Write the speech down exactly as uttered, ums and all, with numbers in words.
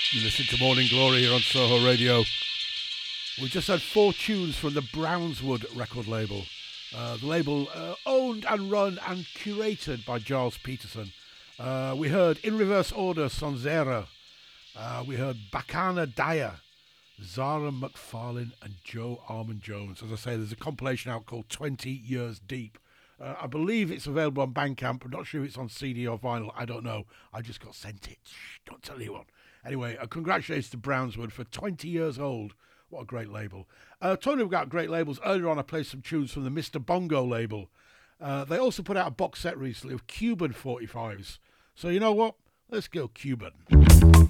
You listen to Morning Glory here on Soho Radio. We just had four tunes from the Brownswood record label. Uh, the label uh, owned and run and curated by Giles Peterson. Uh, we heard In Reverse Order, Sonzera. Uh, we heard Bacana Dyer, Zara McFarlane and Joe Armand Jones. As I say, there's a compilation out called twenty Years Deep. Uh, I believe it's available on Bandcamp. I'm not sure if it's on C D or vinyl. I don't know. I just got sent it. Shh, don't tell anyone. Anyway, uh, congratulations to Brownswood for twenty years old. What a great label. Uh, talking about great labels, earlier on I played some tunes from the Mister Bongo label. Uh, they also put out a box set recently of Cuban forty-fives. So you know what? Let's go Cuban.